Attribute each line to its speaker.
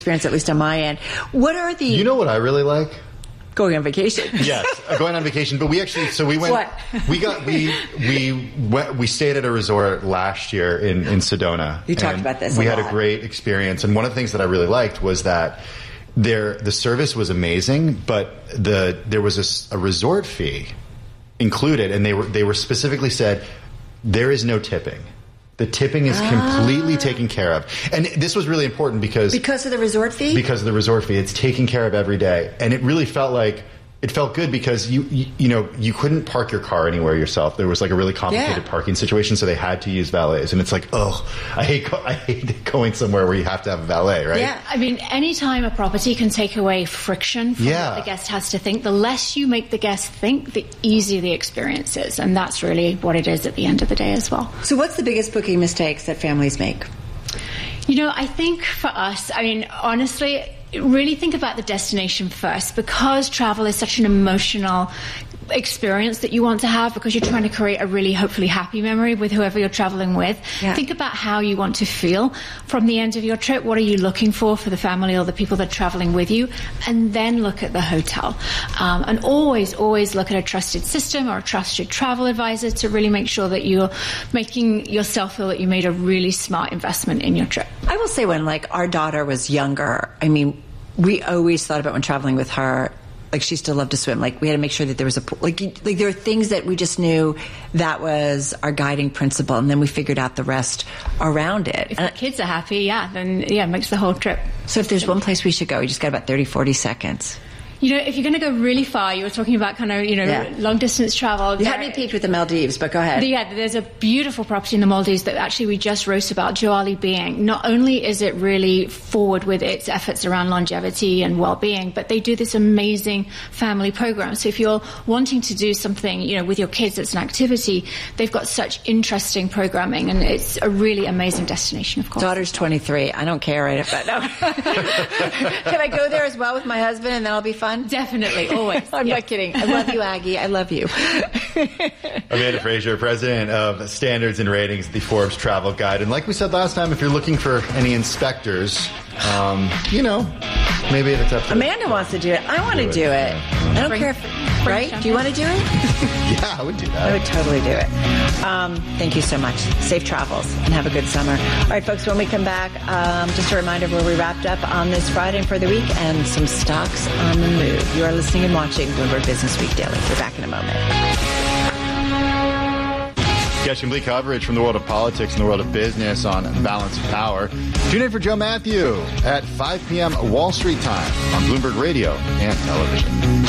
Speaker 1: experience, at least on my end. What are the...
Speaker 2: You know what I really like?
Speaker 1: Going on vacation.
Speaker 2: Yes, going on vacation. But we actually, so we went.
Speaker 1: What?
Speaker 2: We stayed at a resort last year in Sedona.
Speaker 1: You talked about this.
Speaker 2: We had a great experience, and one of the things that I really liked was that the service was amazing, but there was a resort fee included, and they were specifically said there is no tipping. The tipping is completely taken care of. And this was really important because
Speaker 1: of the resort fee?
Speaker 2: Because of the resort fee. It's taken care of every day. And it really felt good because you couldn't park your car anywhere yourself. There was like a really complicated parking situation, so they had to use valets. And it's like, I hate going somewhere where you have to have a valet, right?
Speaker 3: Yeah, I mean, anytime a property can take away friction from what the guest has to think, the less you make the guest think, the easier the experience is. And that's really what it is at the end of the day as well.
Speaker 1: So what's the biggest booking mistakes that families make?
Speaker 3: I think for us, honestly, really think about the destination first, because travel is such an emotional experience that you want to have, because you're trying to create a really hopefully happy memory with whoever you're traveling with. Yeah. Think about how you want to feel from the end of your trip. What are you looking for the family or the people that are traveling with you? And then look at the hotel. And always look at a trusted system or a trusted travel advisor to really make sure that you're making yourself feel that you made a really smart investment in your trip.
Speaker 1: I will say, when our daughter was younger, we always thought about when traveling with her, she still loved to swim. We had to make sure that there was a pool. There are things that we just knew that was our guiding principle, and then we figured out the rest around it.
Speaker 3: If the kids are happy, then it makes the whole trip.
Speaker 1: So if there's one place we should go, we just got about 30, 40 seconds.
Speaker 3: If you're going to go really far, you were talking about long distance travel.
Speaker 1: You had me peaked with the Maldives, but go ahead.
Speaker 3: Yeah, there's a beautiful property in the Maldives that actually we just wrote about, Joali Being. Not only is it really forward with its efforts around longevity and well-being, but they do this amazing family program. So if you're wanting to do something, with your kids, it's an activity, they've got such interesting programming, and it's a really amazing destination, of course.
Speaker 1: Daughter's 23. I don't care, right? But no. Can I go there as well with my husband, and that'll be fun?
Speaker 3: Definitely, always.
Speaker 1: I'm not kidding. I love you, Aggie. I love you.
Speaker 2: Amanda Fraser, president of Standards and Ratings, the Forbes Travel Guide. And like we said last time, if you're looking for any inspectors, maybe it's up to
Speaker 1: Amanda wants to do it. I want to do it. I don't care if, right? Do you want to do it?
Speaker 2: Yeah, I would do that.
Speaker 1: I would totally do it. Thank you so much. Safe travels and have a good summer. All right, folks, when we come back, just a reminder where we wrapped up on this Friday and for the week, and some stocks on the move. You are listening and watching Bloomberg Business Week Daily. We're back in a moment.
Speaker 2: Catch complete coverage from the world of politics and the world of business on Balance of Power. Tune in for Joe Matthew at 5 p.m. Wall Street time on Bloomberg Radio and television.